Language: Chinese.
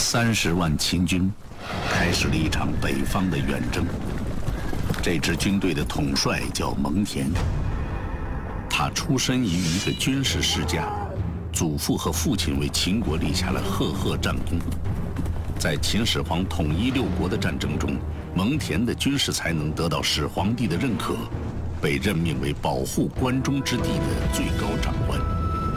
30万秦军开始了一场北方的远征。这支军队的统帅叫蒙恬，他出身于一个军事世家，祖父和父亲为秦国立下了赫赫战功。在秦始皇统一6国的战争中，蒙恬的军事才能得到始皇帝的认可，被任命为保护关中之地的最高长官。